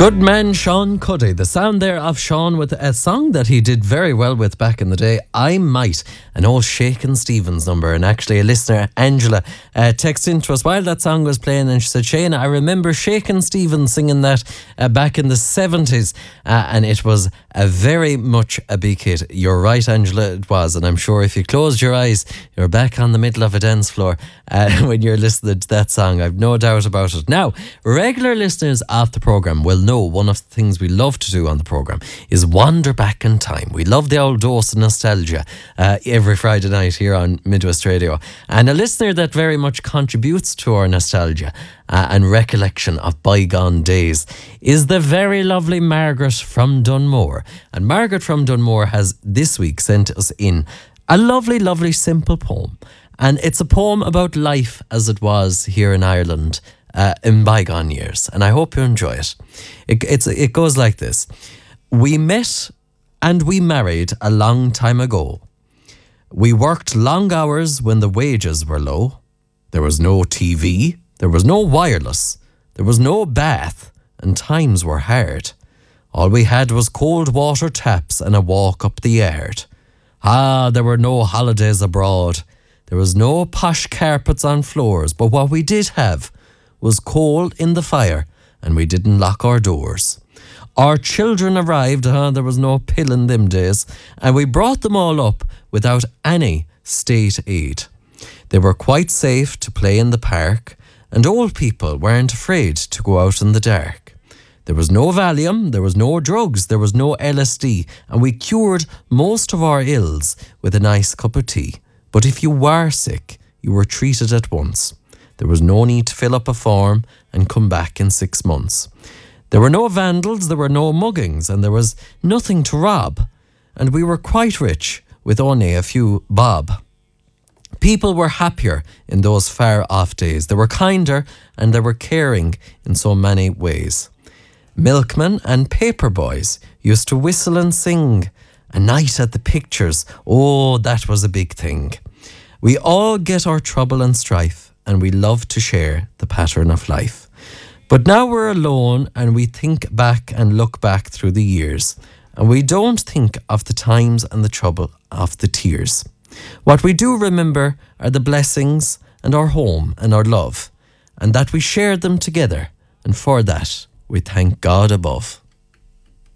Good man, Sean Cuddy. The sound there of Sean with a song that he did very well with back in the day, I Might, an old Shakin' Stevens number. And actually a listener, Angela, texted into us while that song was playing and she said, Shane, I remember Shakin' Stevens singing that back in the 70s and it was very much a big hit. You're right, Angela, it was. And I'm sure if you closed your eyes, you're back on the middle of a dance floor when you're listening to that song. I've no doubt about it. Now, regular listeners of the programme will know one of the things we love to do on the programme is wander back in time. We love the old dose of nostalgia every Friday night here on Midwest Radio. And a listener that very much contributes to our nostalgia and recollection of bygone days is the very lovely Margaret from Dunmore. And Margaret from Dunmore has this week sent us in a lovely, lovely simple poem. And it's a poem about life as it was here in Ireland in bygone years, and I hope you enjoy it. It goes like this. We met and we married a long time ago. We worked long hours when the wages were low. There was no TV, there was no wireless, there was no bath, and times were hard. All we had was cold water taps and a walk up the yard. There were no holidays abroad. There was no posh carpets on floors, but what we did have was coal in the fire, and we didn't lock our doors. Our children arrived, there was no pill in them days, and we brought them all up without any state aid. They were quite safe to play in the park, and old people weren't afraid to go out in the dark. There was no Valium, there was no drugs, there was no LSD, and we cured most of our ills with a nice cup of tea. But if you were sick, you were treated at once. There was no need to fill up a form and come back in 6 months. There were no vandals, there were no muggings, and there was nothing to rob. And we were quite rich with only a few bob. People were happier in those far-off days. They were kinder and they were caring in so many ways. Milkmen and paper boys used to whistle and sing. A night at the pictures, oh, that was a big thing. We all get our trouble and strife, and we love to share the pattern of life. But now we're alone and we think back and look back through the years, and we don't think of the times and the trouble of the tears. What we do remember are the blessings and our home and our love, and that we shared them together, and for that we thank God above.